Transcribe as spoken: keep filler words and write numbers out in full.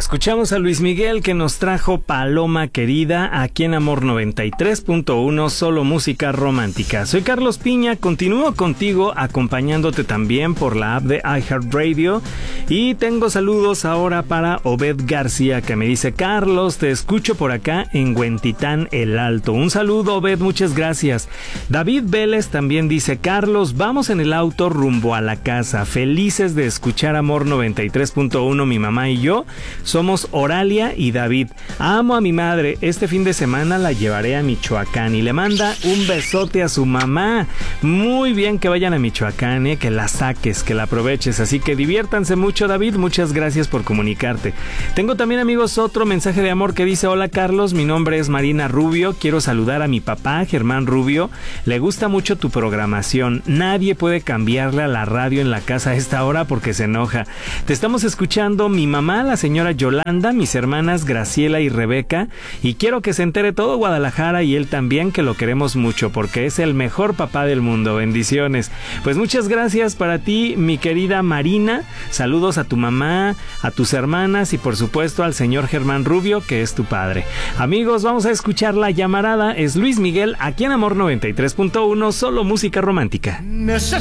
Escuchamos a Luis Miguel, que nos trajo Paloma Querida aquí en Amor noventa y tres punto uno, solo música romántica. Soy Carlos Piña, continúo contigo acompañándote también por la app de iHeartRadio y tengo saludos ahora para Obed García, que me dice: Carlos, te escucho por acá en Huentitán el Alto. Un saludo, Obed, muchas gracias. David Vélez también dice: Carlos, vamos en el auto rumbo a la casa, felices de escuchar Amor noventa y tres punto uno, mi mamá y yo. Somos Oralia y David. Amo a mi madre. Este fin de semana la llevaré a Michoacán y le manda un besote a su mamá. Muy bien que vayan a Michoacán, ¿eh? Que la saques, que la aproveches. Así que diviértanse mucho, David. Muchas gracias por comunicarte. Tengo también, amigos, otro mensaje de amor que dice: hola, Carlos, mi nombre es Marina Rubio. Quiero saludar a mi papá, Germán Rubio. Le gusta mucho tu programación. Nadie puede cambiarle a la radio en la casa a esta hora porque se enoja. Te estamos escuchando mi mamá, la señora Yolanda, mis hermanas Graciela y Rebeca, y quiero que se entere todo Guadalajara y él también, que lo queremos mucho porque es el mejor papá del mundo. Bendiciones. Pues muchas gracias para ti, mi querida Marina. Saludos a tu mamá, a tus hermanas y por supuesto al señor Germán Rubio, que es tu padre. Amigos, vamos a escuchar la llamarada. Es Luis Miguel aquí en Amor noventa y tres punto uno, solo música romántica. Necesito